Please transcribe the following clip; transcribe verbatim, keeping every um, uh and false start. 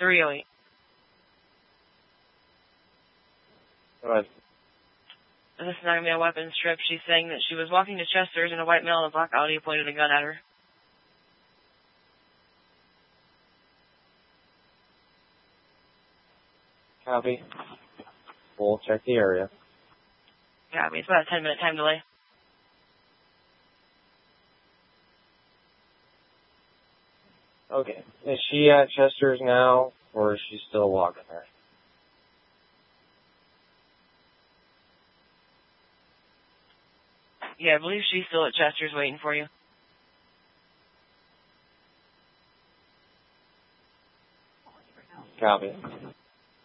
three oh eight. Go ahead. This is not going to be a weapons strip. She's saying that she was walking to Chester's and a white male in a black Audi pointed a gun at her. Copy. We'll check the area. Copy. It's about a ten minute time delay. Okay. Is she at Chester's now, or is she still walking there? Yeah, I believe she's still at Chester's waiting for you. Copy.